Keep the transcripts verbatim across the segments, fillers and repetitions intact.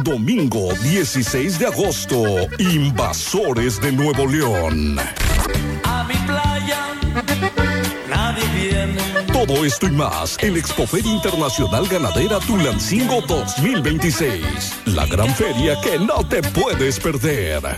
domingo dieciséis de agosto, Invasores de Nuevo León. A mi playa nadie viene. Todo esto y más en Expoferia Internacional Ganadera Tulancingo dos mil veintiséis. La gran feria que no te puedes perder.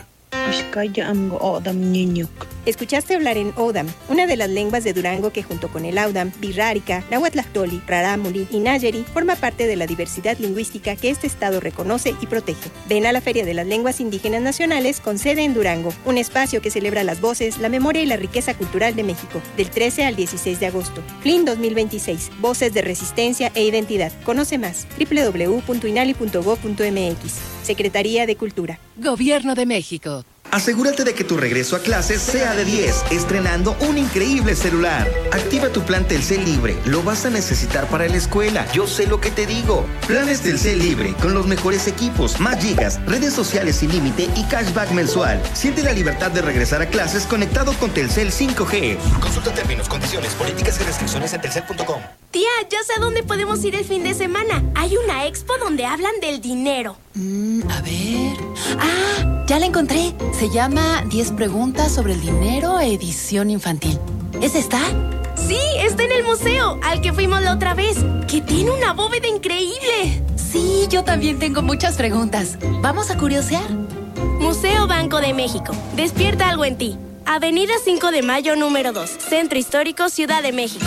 Escuchaste hablar en Odam, una de las lenguas de Durango que junto con el Audam, Birrárica, Nahuatlactoli, Rarámuri y Nayeri forma parte de la diversidad lingüística que este estado reconoce y protege. Ven a la Feria de las Lenguas Indígenas Nacionales con sede en Durango, un espacio que celebra las voces, la memoria y la riqueza cultural de México, del trece al dieciséis de agosto. F L I N dos mil veintiséis, Voces de Resistencia e Identidad. Conoce más, doble u doble u doble u punto inali punto gob punto eme equis. Secretaría de Cultura. Gobierno de México. Asegúrate de que tu regreso a clases sea de diez, estrenando un increíble celular. Activa tu plan Telcel Libre, lo vas a necesitar para la escuela. Yo sé lo que te digo. Planes Telcel Libre, con los mejores equipos, más gigas, redes sociales sin límite y cashback mensual. Siente la libertad de regresar a clases conectado con Telcel cinco G. Consulta términos, condiciones, políticas y restricciones en telcel punto com. Tía, ya sé a dónde podemos ir el fin de semana. Hay una expo donde hablan del dinero. Mm, a ver... ¡Ah! Ya la encontré. Se llama diez preguntas sobre el dinero, edición infantil. ¿Es esta? Sí, está en el museo, al que fuimos la otra vez, que tiene una bóveda increíble. Sí, yo también tengo muchas preguntas. ¿Vamos a curiosear? Museo Banco de México. Despierta algo en ti. Avenida cinco de Mayo, número dos. Centro Histórico, Ciudad de México.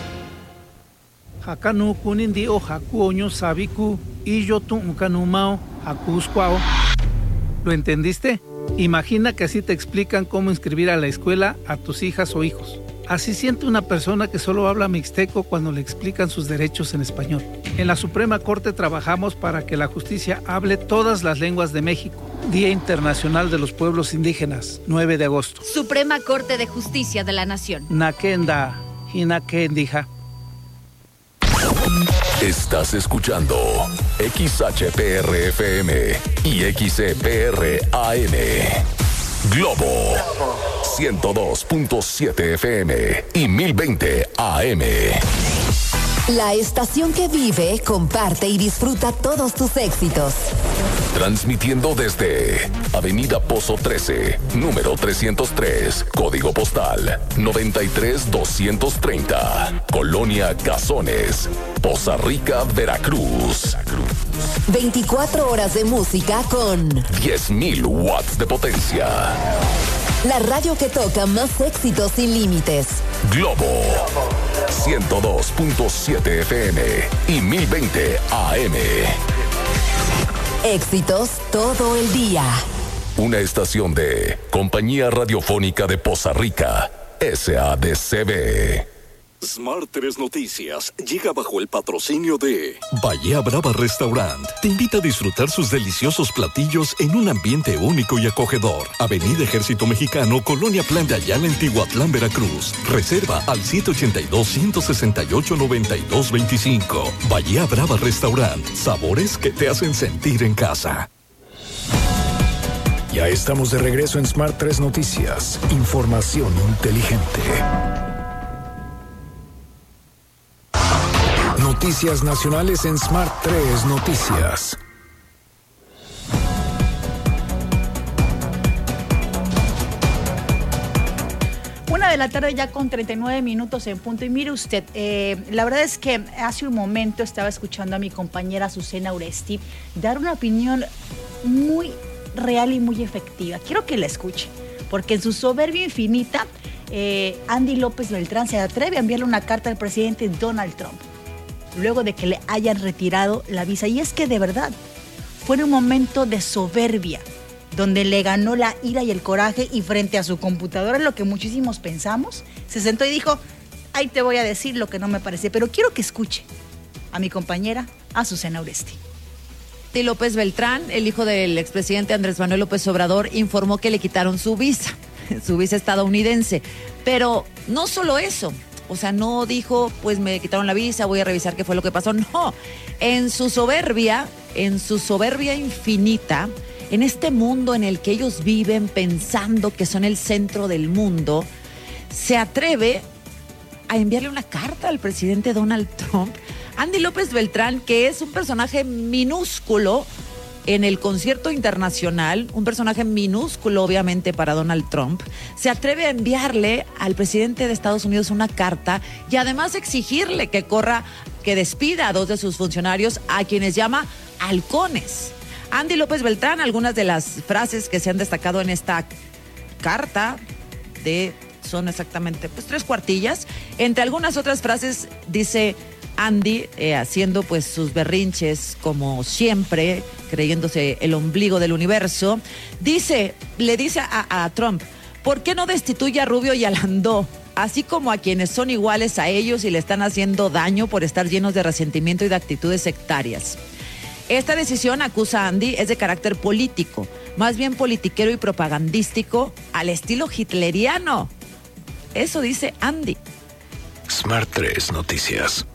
Hakanu kunindi o hakuoño sabiku y yo tu ukanumao hakuskwao. ¿Lo entendiste? Imagina que así te explican cómo inscribir a la escuela a tus hijas o hijos. Así siente una persona que solo habla mixteco cuando le explican sus derechos en español. En la Suprema Corte trabajamos para que la justicia hable todas las lenguas de México. Día Internacional de los Pueblos Indígenas, nueve de agosto. Suprema Corte de Justicia de la Nación. Nakenda, hinakendija. Estás escuchando X H P R F M y X C P R A M. Globo ciento dos punto siete F M y mil veinte A M. La estación que vive, comparte y disfruta todos tus éxitos. Transmitiendo desde Avenida Pozo trece, número trescientos tres, código postal noventa y tres doscientos treinta, Colonia Cazones, Poza Rica, Veracruz. veinticuatro horas de música con diez mil watts de potencia. La radio que toca más éxitos sin límites. Globo ciento dos punto siete F M y mil veinte A M. Éxitos todo el día. Una estación de Compañía Radiofónica de Poza Rica, S A D C B. Smart tres Noticias llega bajo el patrocinio de Bahía Brava Restaurant. Te invita a disfrutar sus deliciosos platillos en un ambiente único y acogedor. Avenida Ejército Mexicano, Colonia Plan de Ayala, en Tihuatlán, Veracruz. Reserva al siete ochenta y dos, ciento sesenta y ocho, noventa y dos veinticinco. Bahía Brava Restaurant. Sabores que te hacen sentir en casa. Ya estamos de regreso en Smart tres Noticias. Información inteligente. Noticias nacionales en Smart tres Noticias. Una de la tarde ya con treinta y nueve minutos en punto. Y mire usted, eh, la verdad es que hace un momento estaba escuchando a mi compañera Azucena Uresti dar una opinión muy real y muy efectiva. Quiero que la escuche, porque en su soberbia infinita, eh, Andy López Beltrán se atreve a enviarle una carta al presidente Donald Trump, luego de que le hayan retirado la visa. Y es que de verdad, fue en un momento de soberbia, donde le ganó la ira y el coraje, y frente a su computadora, lo que muchísimos pensamos, se sentó y dijo, ahí te voy a decir lo que no me parece. Pero quiero que escuche a mi compañera Azucena Uresti. Andy López Beltrán, el hijo del expresidente Andrés Manuel López Obrador, informó que le quitaron su visa, su visa estadounidense. Pero no solo eso. O sea, no dijo, pues me quitaron la visa, voy a revisar qué fue lo que pasó. No, en su soberbia, en su soberbia infinita, en este mundo en el que ellos viven pensando que son el centro del mundo, se atreve a enviarle una carta al presidente Donald Trump. Andy López Beltrán, que es un personaje minúsculo, en el concierto internacional, un personaje minúsculo obviamente para Donald Trump, se atreve a enviarle al presidente de Estados Unidos una carta y además exigirle que corra, que despida a dos de sus funcionarios, a quienes llama halcones. Andy López Beltrán, algunas de las frases que se han destacado en esta carta de, son exactamente pues tres cuartillas. Entre algunas otras frases dice Andy, eh, haciendo pues sus berrinches como siempre, creyéndose el ombligo del universo, dice, le dice a, a Trump, ¿por qué no destituye a Rubio y a Landó? Así como a quienes son iguales a ellos y le están haciendo daño por estar llenos de resentimiento y de actitudes sectarias. Esta decisión, acusa a Andy, es de carácter político, más bien politiquero y propagandístico al estilo hitleriano. Eso dice Andy. Smart tres Noticias.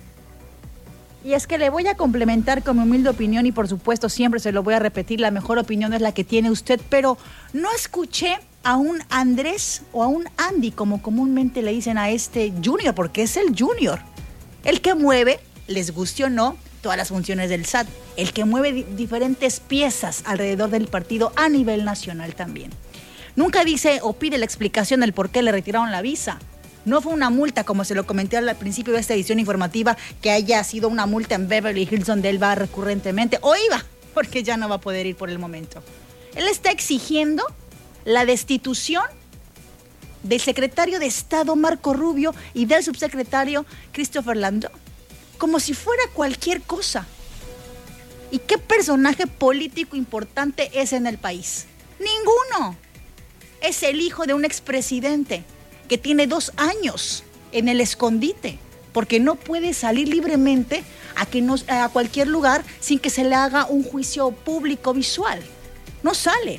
Y es que le voy a complementar con mi humilde opinión y por supuesto siempre se lo voy a repetir, la mejor opinión es la que tiene usted, pero no escuché a un Andrés o a un Andy, como comúnmente le dicen a este Junior, porque es el Junior, el que mueve, les guste o no, todas las funciones del S A T, el que mueve di- diferentes piezas alrededor del partido a nivel nacional también. Nunca dice o pide la explicación del por qué le retiraron la visa. No fue una multa, como se lo comenté al principio de esta edición informativa, que haya sido una multa en Beverly Hills donde él va recurrentemente, o iba, porque ya no va a poder ir por el momento. Él está exigiendo la destitución del secretario de Estado Marco Rubio y del subsecretario Christopher Landó, como si fuera cualquier cosa. ¿Y qué personaje político importante es en el país? ¡Ninguno! Es el hijo de un expresidente que tiene dos años en el escondite, porque no puede salir libremente a, que no, a cualquier lugar sin que se le haga un juicio público visual. No sale.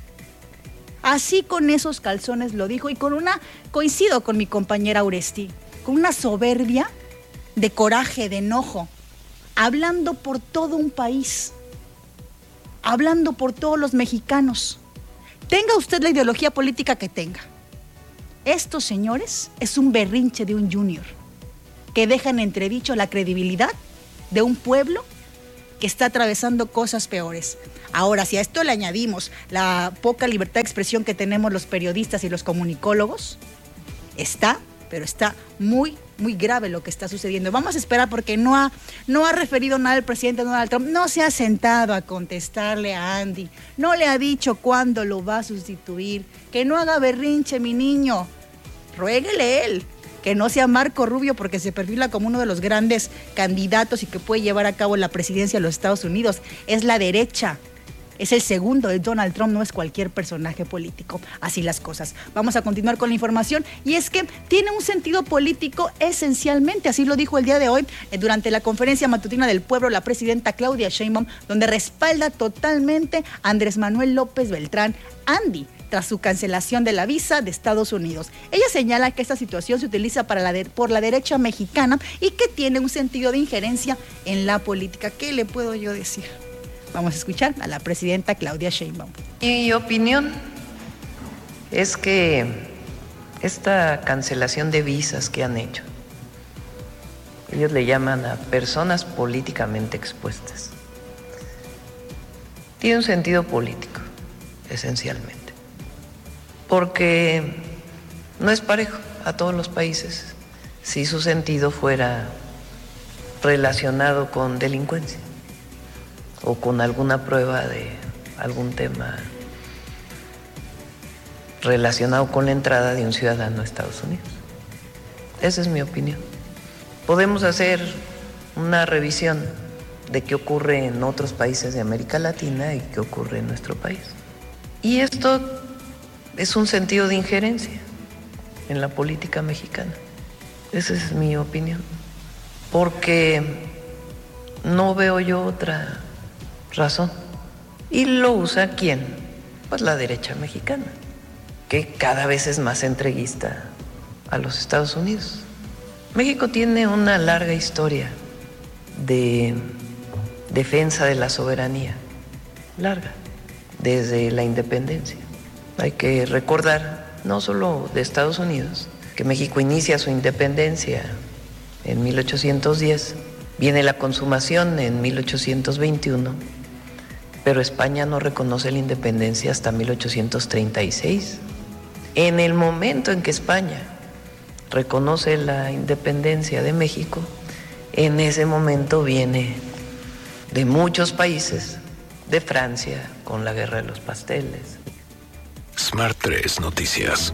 Así con esos calzones lo dijo y con una, coincido con mi compañera Uresti, con una soberbia de coraje, de enojo, hablando por todo un país, hablando por todos los mexicanos. Tenga usted la ideología política que tenga. Estos señores es un berrinche de un Junior que deja en entredicho la credibilidad de un pueblo que está atravesando cosas peores. Ahora, si a esto le añadimos la poca libertad de expresión que tenemos los periodistas y los comunicólogos, está, pero está muy, muy grave lo que está sucediendo. Vamos a esperar porque no ha, no ha referido nada el presidente Donald Trump, no se ha sentado a contestarle a Andy, no le ha dicho cuándo lo va a sustituir, que no haga berrinche, mi niño. Ruéguele él, que no sea Marco Rubio porque se perfila como uno de los grandes candidatos y que puede llevar a cabo la presidencia de los Estados Unidos. Es la derecha, es el segundo de Donald Trump, no es cualquier personaje político. Así las cosas. Vamos a continuar con la información y es que tiene un sentido político esencialmente, así lo dijo el día de hoy eh, durante la conferencia matutina del pueblo la presidenta Claudia Sheinbaum, donde respalda totalmente a Andrés Manuel López Beltrán, Andy, tras su cancelación de la visa de Estados Unidos. Ella señala que esta situación se utiliza para la de, por la derecha mexicana y que tiene un sentido de injerencia en la política. ¿Qué le puedo yo decir? Vamos a escuchar a la presidenta Claudia Sheinbaum. Mi opinión es que esta cancelación de visas que han hecho, ellos le llaman a personas políticamente expuestas, tiene un sentido político, esencialmente. Porque no es parejo a todos los países si su sentido fuera relacionado con delincuencia o con alguna prueba de algún tema relacionado con la entrada de un ciudadano a Estados Unidos. Esa es mi opinión. Podemos hacer una revisión de qué ocurre en otros países de América Latina y qué ocurre en nuestro país. Y esto es un sentido de injerencia en la política mexicana. Esa es mi opinión. Porque no veo yo otra razón. ¿Y lo usa quién? Pues la derecha mexicana, que cada vez es más entreguista a los Estados Unidos. México tiene una larga historia de defensa de la soberanía, larga, desde la independencia. Hay que recordar, no solo de Estados Unidos, que México inicia su independencia en mil ochocientos diez, viene la consumación en mil ochocientos veintiuno, pero España no reconoce la independencia hasta mil ochocientos treinta y seis. En el momento en que España reconoce la independencia de México, en ese momento viene de muchos países, de Francia, con la Guerra de los Pasteles. Smart tres Noticias.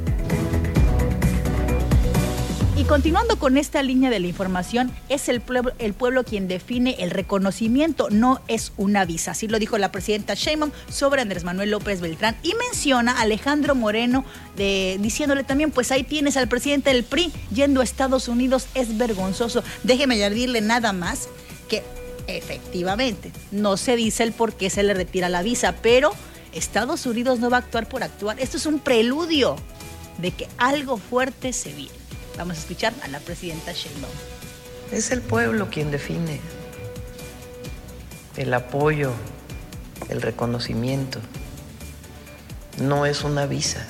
Y continuando con esta línea de la información, es el pueblo, el pueblo quien define el reconocimiento, no es una visa. Así lo dijo la presidenta Sheinbaum sobre Andrés Manuel López Beltrán y menciona a Alejandro Moreno de, diciéndole también, pues ahí tienes al presidente del P R I yendo a Estados Unidos, es vergonzoso. Déjeme añadirle nada más que efectivamente no se dice el por qué se le retira la visa, pero Estados Unidos no va a actuar por actuar. Esto es un preludio de que algo fuerte se viene. Vamos a escuchar a la presidenta Sheinbaum. Es el pueblo quien define el apoyo, el reconocimiento. No es una visa.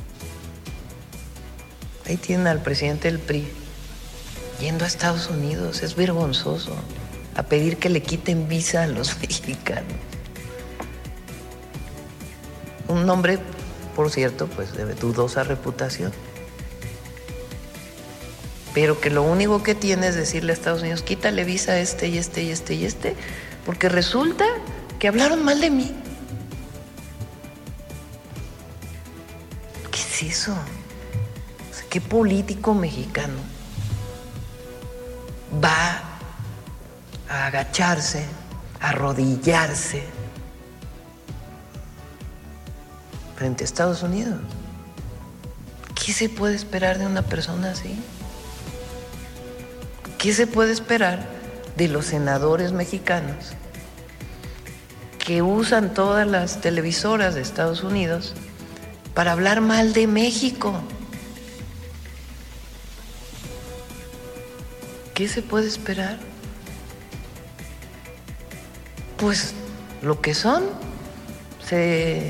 Ahí tienen al presidente del P R I yendo a Estados Unidos. Es vergonzoso a pedir que le quiten visa a los mexicanos. Un hombre, por cierto, pues de dudosa reputación. Pero que lo único que tiene es decirle a Estados Unidos, quítale visa a este y este y este y este, porque resulta que hablaron mal de mí. ¿Qué es eso? O sea, ¿qué político mexicano va a agacharse, a arrodillarse frente a Estados Unidos? ¿Qué se puede esperar de una persona así? ¿Qué se puede esperar de los senadores mexicanos que usan todas las televisoras de Estados Unidos para hablar mal de México? ¿Qué se puede esperar? Pues lo que son, se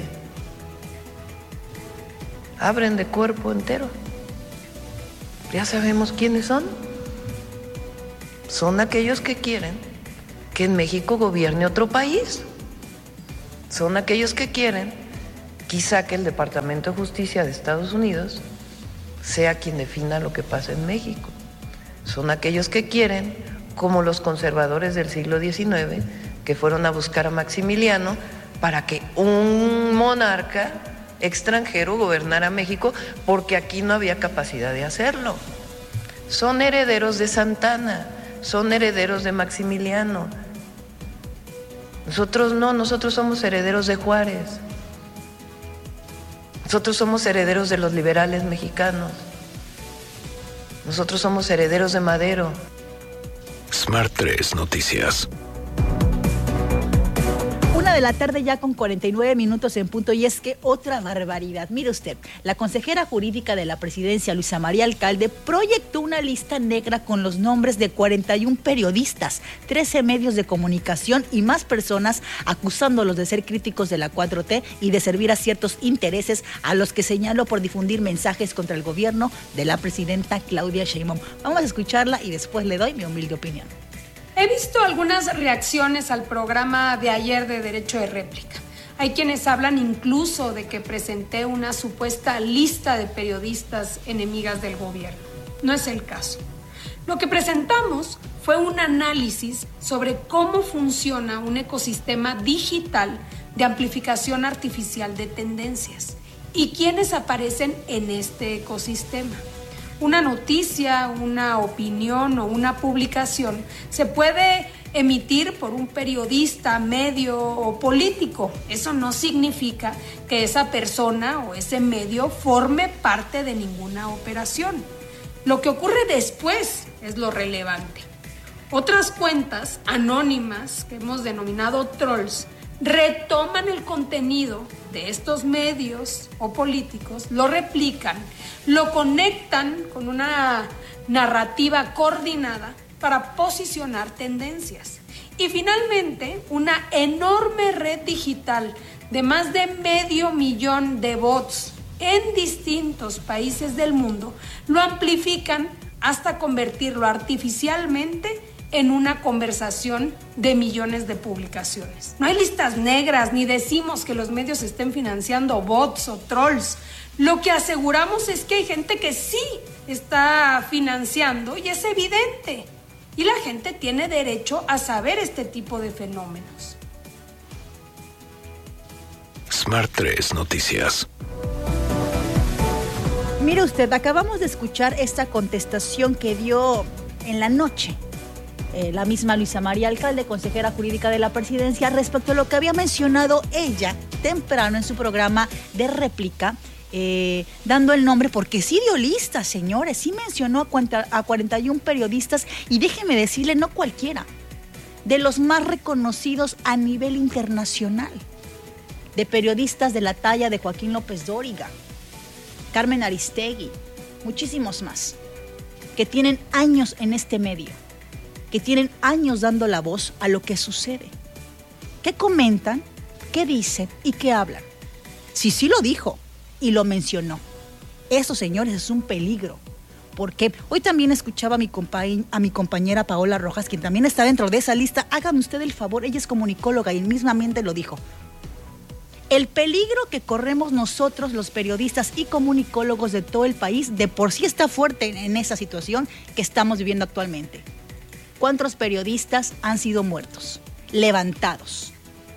abren de cuerpo entero. Ya sabemos quiénes son. Son aquellos que quieren que en México gobierne otro país. Son aquellos que quieren, quizá, que el Departamento de Justicia de Estados Unidos sea quien defina lo que pasa en México. Son aquellos que quieren, como los conservadores del siglo diecinueve, que fueron a buscar a Maximiliano para que un monarca extranjero gobernara México, porque aquí no había capacidad de hacerlo. Son herederos de Santa Anna. Son herederos de Maximiliano. Nosotros no, nosotros somos herederos de Juárez. Nosotros somos herederos de los liberales mexicanos. Nosotros somos herederos de Madero. Smart tres Noticias. Una de la tarde ya con cuarenta y nueve minutos en punto, y es que otra barbaridad. Mire usted, la consejera jurídica de la presidencia, Luisa María Alcalde, proyectó una lista negra con los nombres de cuarenta y un periodistas, trece medios de comunicación y más personas, acusándolos de ser críticos de la cuatro T y de servir a ciertos intereses, a los que señaló por difundir mensajes contra el gobierno de la presidenta Claudia Sheinbaum. Vamos a escucharla y después le doy mi humilde opinión. He visto algunas reacciones al programa de ayer de Derecho de Réplica. Hay quienes hablan incluso de que presenté una supuesta lista de periodistas enemigas del gobierno. No es el caso. Lo que presentamos fue un análisis sobre cómo funciona un ecosistema digital de amplificación artificial de tendencias y quiénes aparecen en este ecosistema. Una noticia, una opinión o una publicación se puede emitir por un periodista, medio o político. Eso no significa que esa persona o ese medio forme parte de ninguna operación. Lo que ocurre después es lo relevante. Otras cuentas anónimas, que hemos denominado trolls, retoman el contenido de estos medios o políticos, lo replican, lo conectan con una narrativa coordinada para posicionar tendencias. Y finalmente, una enorme red digital de más de medio millón de bots en distintos países del mundo lo amplifican hasta convertirlo artificialmente en una conversación de millones de publicaciones. No hay listas negras, ni decimos que los medios estén financiando bots o trolls. Lo que aseguramos es que hay gente que sí está financiando y es evidente. Y la gente tiene derecho a saber este tipo de fenómenos. Smart tres Noticias. Mire usted, acabamos de escuchar esta contestación que dio en la noche eh, la misma Luisa María Alcalde, consejera jurídica de la presidencia, respecto a lo que había mencionado ella temprano en su programa de réplica, eh, dando el nombre, porque sí dio listas, señores, sí mencionó a, cuenta, a cuarenta y uno periodistas, y déjeme decirle, no cualquiera, de los más reconocidos a nivel internacional, de periodistas de la talla de Joaquín López Dóriga, Carmen Aristegui, muchísimos más, que tienen años en este medio, que tienen años dando la voz a lo que sucede. ¿Qué comentan? ¿Qué dicen? ¿Y qué hablan? Sí, sí lo dijo y lo mencionó. Eso, señores, es un peligro. Porque hoy también escuchaba a mi, compañ- a mi compañera Paola Rojas, quien también está dentro de esa lista. Hágame usted el favor, ella es comunicóloga y mismamente lo dijo. El peligro que corremos nosotros, los periodistas y comunicólogos de todo el país, de por sí está fuerte en esa situación que estamos viviendo actualmente. ¿Cuántos periodistas han sido muertos, levantados,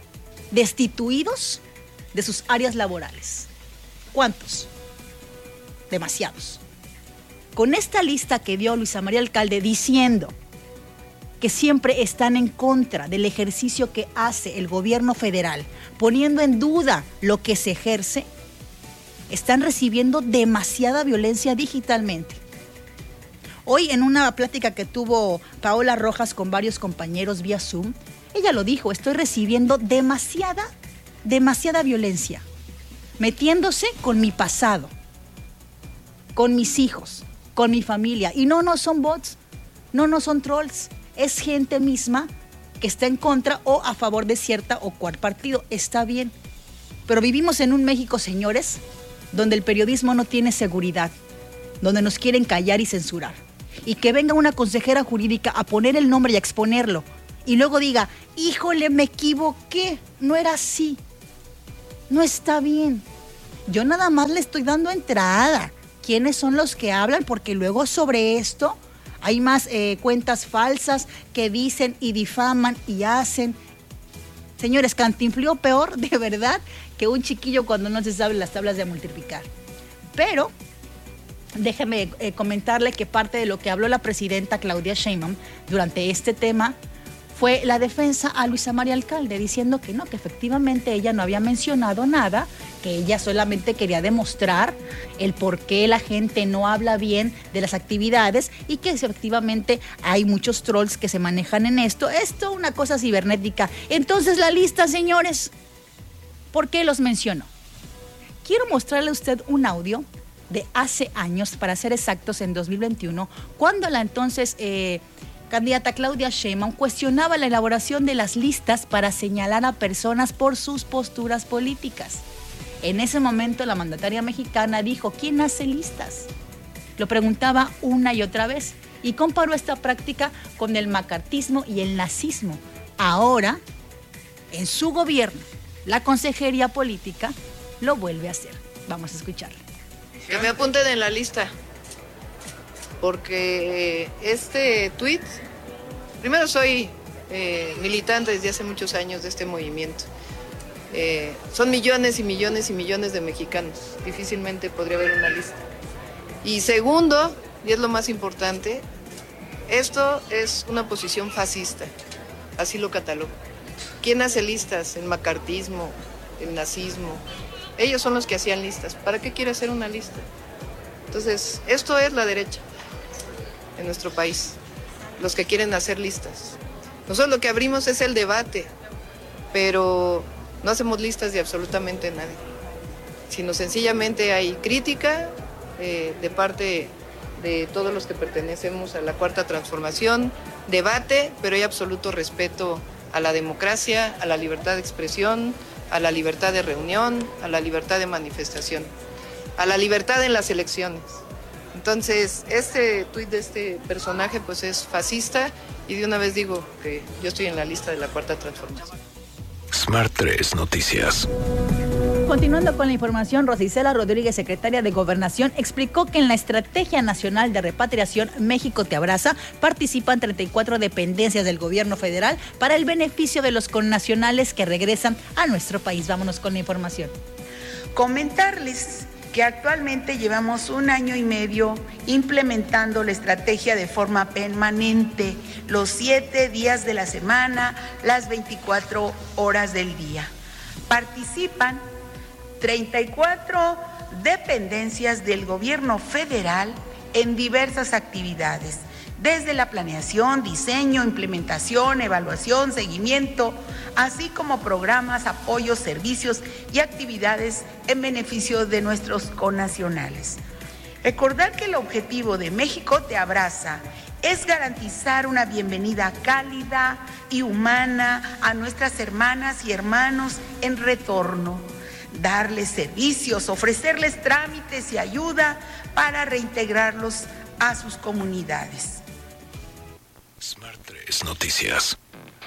destituidos de sus áreas laborales? ¿Cuántos? Demasiados. Con esta lista que dio Luisa María Alcalde diciendo que siempre están en contra del ejercicio que hace el gobierno federal, poniendo en duda lo que se ejerce, están recibiendo demasiada violencia digitalmente. Hoy en una plática que tuvo Paola Rojas con varios compañeros vía Zoom, ella lo dijo, estoy recibiendo demasiada, demasiada violencia, metiéndose con mi pasado, con mis hijos, con mi familia. Y no, no son bots, no, no son trolls. Es gente misma que está en contra o a favor de cierta o cual partido. Está bien. Pero vivimos en un México, señores, donde el periodismo no tiene seguridad, donde nos quieren callar y censurar. Y que venga una consejera jurídica a poner el nombre y a exponerlo y luego diga, híjole, me equivoqué, no era así. No está bien. Yo nada más le estoy dando entrada. ¿Quiénes son los que hablan? Porque luego sobre esto hay más eh, cuentas falsas que dicen y difaman y hacen. Señores, cantinfló peor, de verdad, que un chiquillo cuando no se sabe las tablas de multiplicar. Pero déjeme eh, comentarle que parte de lo que habló la presidenta Claudia Sheinbaum durante este tema fue la defensa a Luisa María Alcalde, diciendo que no, que efectivamente ella no había mencionado nada, que ella solamente quería demostrar el por qué la gente no habla bien de las actividades y que efectivamente hay muchos trolls que se manejan en esto. Esto es una cosa cibernética. Entonces la lista, señores, ¿por qué los menciono? Quiero mostrarle a usted un audio de hace años, para ser exactos, en dos mil veintiuno, cuando la entonces Eh, candidata Claudia Sheinbaum cuestionaba la elaboración de las listas para señalar a personas por sus posturas políticas. En ese momento la mandataria mexicana dijo, ¿quién hace listas? Lo preguntaba una y otra vez y comparó esta práctica con el macartismo y el nazismo. Ahora, en su gobierno, la consejería política lo vuelve a hacer. Vamos a escucharle. Que me apunten en la lista. Porque este tuit, primero soy eh, militante desde hace muchos años de este movimiento. Eh, son millones y millones y millones de mexicanos, difícilmente podría haber una lista. Y segundo, y es lo más importante, esto es una posición fascista, así lo catalogo. ¿Quién hace listas? El macartismo, el nazismo, ellos son los que hacían listas. ¿Para qué quiere hacer una lista? Entonces, esto es la derecha en nuestro país, los que quieren hacer listas. Nosotros lo que abrimos es el debate, pero no hacemos listas de absolutamente nadie, sino sencillamente hay crítica eh, de parte de todos los que pertenecemos a la Cuarta Transformación, debate, pero hay absoluto respeto a la democracia, a la libertad de expresión, a la libertad de reunión, a la libertad de manifestación, a la libertad en las elecciones. Entonces, este tuit de este personaje pues es fascista Y de una vez digo que yo estoy en la lista de la Cuarta Transformación. Smart tres Noticias. Continuando con la información, Rosicela Rodríguez, secretaria de Gobernación, explicó que en la Estrategia Nacional de Repatriación México Te Abraza participan treinta y cuatro dependencias del gobierno federal para el beneficio de los connacionales que regresan a nuestro país. Vámonos con la información. Comentarles que actualmente llevamos un año y medio implementando la estrategia de forma permanente, los siete días de la semana, las veinticuatro horas del día. Participan treinta y cuatro dependencias del gobierno federal en diversas actividades, desde la planeación, diseño, implementación, evaluación, seguimiento, así como programas, apoyos, servicios y actividades en beneficio de nuestros connacionales. Recordar que el objetivo de México Te Abraza es garantizar una bienvenida cálida y humana a nuestras hermanas y hermanos en retorno, darles servicios, ofrecerles trámites y ayuda para reintegrarlos a sus comunidades. Smart tres Noticias.